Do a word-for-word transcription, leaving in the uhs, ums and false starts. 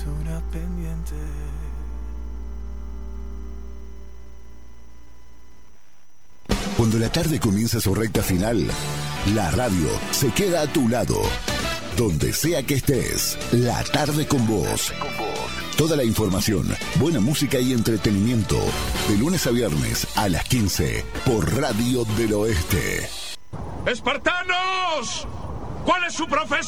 asignatura pendiente. Cuando la tarde comienza su recta final, la radio se queda a tu lado. Donde sea que estés, la tarde con vos. Toda la información, buena música y entretenimiento. De lunes a viernes a las quince por Radio del Oeste. ¡Espartanos! ¿Cuál es su profesión?